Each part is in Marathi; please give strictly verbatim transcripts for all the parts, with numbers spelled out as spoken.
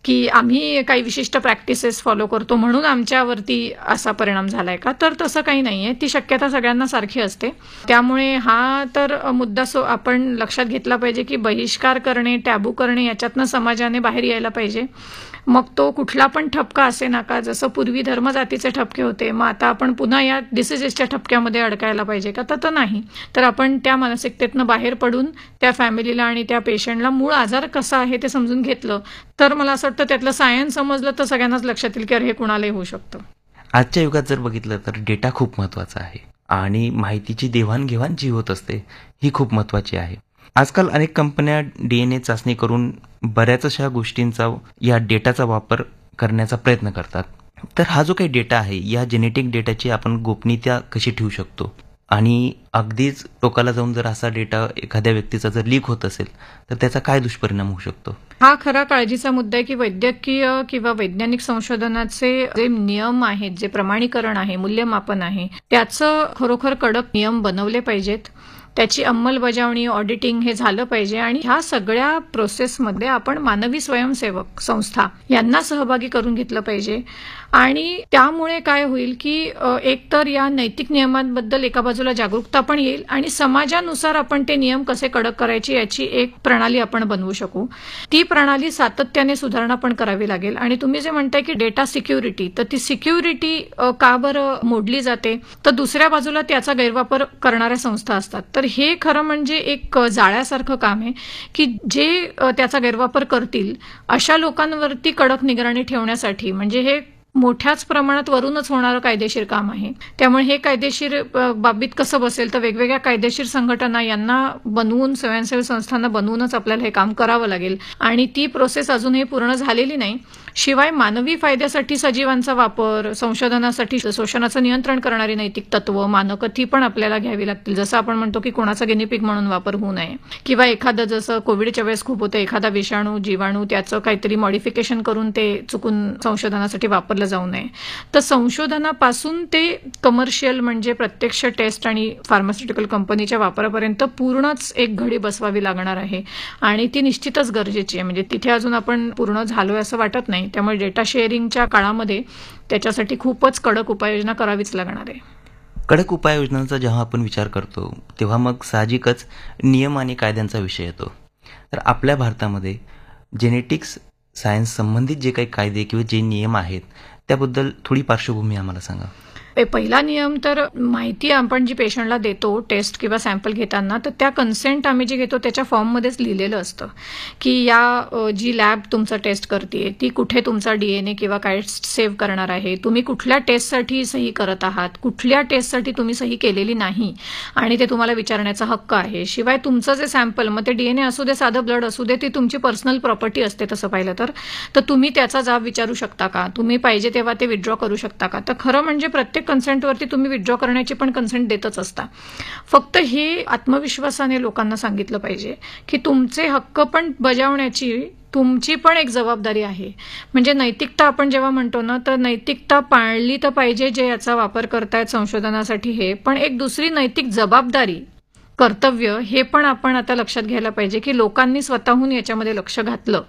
की आम्ही काही विशिष्ट प्रॅक्टिसेस फॉलो करतो म्हणून आमच्यावरती असा परिणाम झालाय का? तर तसं काही नाहीये. ती शक्यता सगळ्यांना सारखी असते. त्यामुळे हा तर मुद्दा सो आपण लक्षात घेतला पाहिजे की बहिष्कार करणे, टॅबू करणे याच्यातनं समाजाने बाहेर यायला पाहिजे. मग तो कुठला पण ठपका असे ना का, जसं पूर्वी धर्मजातीचे ठपके होते, मग आता आपण पुन्हा या डिसिजेसच्या ठपक्यामध्ये अडकायला पाहिजे का? तर नाही. तर आपण त्या मानसिकतेतनं बाहेर पडून त्या फॅमिलीला आणि त्या पेशंटला मूळ आजार कसा आहे ते समजून घेतलं, तर मला असं वाटतं त्यातलं सायन्स समजलं तर सगळ्यांनाच लक्षात येईल की अरे हे कुणालाही होऊ शकतं. आजच्या युगात जर बघितलं तर डेटा खूप महत्त्वाचा आहे आणि माहितीची देवाणघेवाण जी होत असते ही खूप महत्त्वाची आहे. आजकाल अनेक कंपन्या डी एन ए चाचणी करून बऱ्याच अशा गोष्टींचा या डेटाचा वापर करण्याचा प्रयत्न करतात. तर हा जो काही डेटा आहे या जेनेटिक डेटाची आपण गोपनीयता कशी ठेवू शकतो आणि अगदीच टोकाला जाऊन जर असा डेटा एखाद्या व्यक्तीचा जर लीक होत असेल तर त्याचा काय दुष्परिणाम होऊ शकतो? हा खरा काळजीचा मुद्दा आहे की वैद्यकीय किंवा वैज्ञानिक संशोधनाचे जे नियम आहेत, जे प्रमाणीकरण आहे, मूल्यमापन आहे, त्याचं खरोखर कडक नियम बनवले पाहिजेत. त्याची अंमलबजावणी, ऑडिटिंग हे झालं पाहिजे आणि ह्या सगळ्या प्रोसेसमध्ये आपण मानवी स्वयंसेवक संस्था यांना सहभागी करून घेतलं पाहिजे. आणि त्यामुळे काय होईल की एकतर या नैतिक नियमांबद्दल एका बाजूला जागरूकता पण येईल आणि समाजानुसार आपण ते नियम कसे कडक करायची याची एक प्रणाली आपण बनवू शकू. ती प्रणाली सातत्याने सुधारणा पण करावी लागेल. आणि तुम्ही जे म्हणताय की डेटा सिक्युरिटी, तर ती सिक्युरिटी का बरं मोडली जाते, तर दुसऱ्या बाजूला त्याचा गैरवापर करणाऱ्या संस्था असतात. तर हे खरं म्हणजे एक जाळ्यासारखं काम आहे की जे त्याचा गैरवापर करतील अशा लोकांवरती कडक निगराणी ठेवण्यासाठी, म्हणजे हे मोठ्याच प्रमाणात वरूनच होणारं कायदेशीर काम आहे. त्यामुळे हे कायदेशीर बाबतीत कसं बसेल, तर वेगवेगळ्या कायदेशीर संघटना यांना बनवून, स्वयंसेवी संस्थांना बनवूनच आपल्याला हे काम करावं लागेल. आणि ती प्रोसेस अजूनही पूर्ण झालेली नाही. शिवाय मानवी फायद्यासाठी सजीवांचा वापर, संशोधनासाठी शोषणाचं नियंत्रण करणारी नैतिक तत्व, मानकं ती पण आपल्याला घ्यावी लागतील. जसं आपण म्हणतो की कोणाचा गिनीपिग म्हणून वापर होऊ नये, किंवा एखादं जसं कोविडच्या वेळेस खूप होतं, एखादा विषाणू, जीवाणू त्याचं काहीतरी मॉडिफिकेशन करून ते चुकून संशोधनासाठी वापरलं जाऊ नये. तर संशोधनापासून ते कमर्शियल म्हणजे प्रत्यक्ष टेस्ट आणि फार्मास्युटिकल कंपनीच्या वापरापर्यंत पूर्णच एक घडी बसवावी लागणार आहे आणि ती निश्चितच गरजेची आहे. म्हणजे तिथे अजून आपण पूर्ण झालोय असं वाटत नाही. त्यामुळे डेटा शेअरिंगच्या काळामध्ये त्याच्यासाठी खूपच कडक उपाययोजना करावीच लागणार आहे. कडक उपाययोजनांचा जेव्हा आपण विचार करतो तेव्हा मग साहजिकच नियम आणि कायद्यांचा विषय येतो. तर आपल्या भारतामध्ये जेनेटिक्स सायन्स संबंधित जे काही कायदे किंवा जे नियम आहेत त्याबद्दल थोडी पार्श्वभूमी आम्हाला सांगा. पहिला नियम तर माहिती आपण जी पेशंटला देतो टेस्ट किंवा सॅम्पल घेताना, तर त्या कन्सेंट आम्ही जे घेतो त्याच्या फॉर्ममध्येच लिहिलेलं असतं की या जी लॅब तुमचं टेस्ट करते ती कुठे तुमचा डीएनए किंवा काय सेव्ह करणार आहे, तुम्ही कुठल्या टेस्टसाठी सही करत आहात, कुठल्या टेस्टसाठी तुम्ही सही केलेली नाही आणि ते तुम्हाला विचारण्याचा हक्क आहे. शिवाय तुमचं जे सॅम्पल, मग ते डीएनए असू दे, साधं ब्लड असू दे, ती तुमची पर्सनल प्रॉपर्टी असते तसं पाहिलं तर. तर तुम्ही त्याचा जाब विचारू शकता का, तुम्ही पाहिजे तेव्हा ते विथड्रॉ करू शकता का. तर खरं म्हणजे प्रत्येक कन्सेंटवरती तुम्ही विथड्रॉ करण्याची पण कन्सेंट देतच असता. फक्त हे आत्मविश्वासाने लोकांना सांगितलं पाहिजे की तुमचे हक्क पण बजावण्याची तुमची पण एक जबाबदारी आहे. म्हणजे नैतिकता आपण जेव्हा म्हणतो ना, तर नैतिकता पाळली तर पाहिजे जे याचा वापर करतायत संशोधनासाठी हे, पण एक दुसरी नैतिक जबाबदारी, कर्तव्य हे पण आपण आता लक्षात घ्यायला पाहिजे की लोकांनी स्वतःहून याच्यामध्ये लक्ष घातलं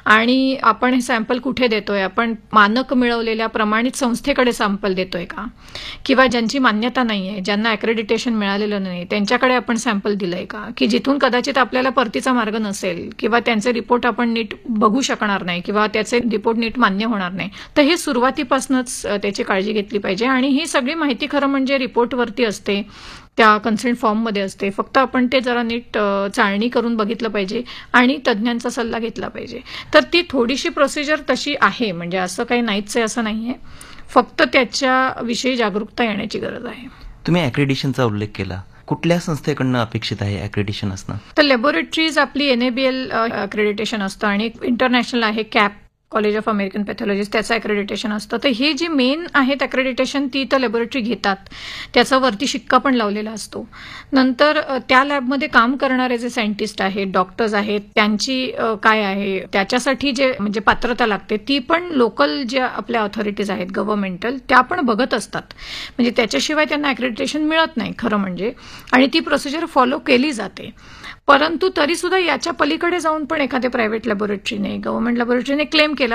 आणि आपण हे सॅम्पल कुठे देतोय, आपण मानक मिळवलेल्या प्रमाणित संस्थेकडे सॅम्पल देतोय का, किंवा ज्यांची मान्यता नाही आहे, ज्यांना ॲक्रेडिटेशन मिळालेलं नाही त्यांच्याकडे आपण सॅम्पल दिलंय का, की जिथून कदाचित आपल्याला परतीचा मार्ग नसेल किंवा त्यांचे रिपोर्ट आपण नीट बघू शकणार नाही किंवा त्याचे रिपोर्ट नीट मान्य होणार नाही. तर हे सुरुवातीपासूनच त्याची काळजी घेतली पाहिजे आणि ही सगळी माहिती खरं म्हणजे रिपोर्टवरती असते, त्या कन्सेंट फॉर्ममध्ये असते. फक्त आपण ते जरा नीट चाळणी करून बघितलं पाहिजे आणि तज्ज्ञांचा सल्ला घेतला पाहिजे. तर ती थोडीशी प्रोसिजर तशी आहे, म्हणजे असं काही नाहीच आहे असं नाहीये, फक्त त्याच्याविषयी जागरूकता येण्याची गरज आहे. तुम्ही ॲक्रेडिशनचा उल्लेख केला, कुठल्या संस्थेकडनं अपेक्षित आहे ॲक्रेडिशन असणं? तर लॅबोरेटरीज आपली एनएबीएल अक्रेडिटेशन असतं आणि इंटरनॅशनल आहे cap, college of American pathologist, त्याचं अक्रेडिटेशन असतं. तर हे जी मेन आहेत अक्रेडिटेशन ती तर लॅबोरेटरी घेतात, त्याचा वरती शिक्का पण लावलेला असतो. नंतर त्या लॅबमध्ये काम करणारे जे सायंटिस्ट आहेत, डॉक्टर्स आहेत, त्यांची काय आहे त्याच्यासाठी जे म्हणजे पात्रता लागते ती पण लोकल ज्या आपल्या ऑथॉरिटीज आहेत गव्हर्नमेंटल त्या पण बघत असतात. म्हणजे त्याच्याशिवाय त्यांना अक्रेडिटेशन मिळत नाही खरं म्हणजे, आणि ती प्रोसिजर फॉलो केली जाते. परंतु तरी सुद्धा याच्या पलीकडे जाऊन पण एखाद्या प्रायव्हेट लॅबोरेटरीने, गव्हर्नमेंट लॅबोरेटरीने क्लेम केला